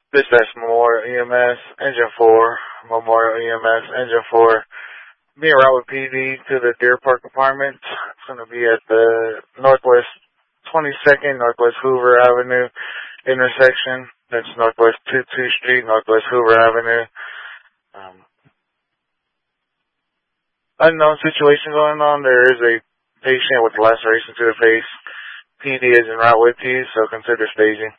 Dispatch Memorial EMS, Engine 4, Memorial EMS, Engine 4. Being route with PD to the Deer Park apartment. It's going to be at the Northwest 22nd, Northwest Hoover Avenue intersection. That's Northwest 22 Street, Northwest Hoover Avenue. Unknown situation going on. There is a patient with laceration to the face. PD is en route with you, so consider staging.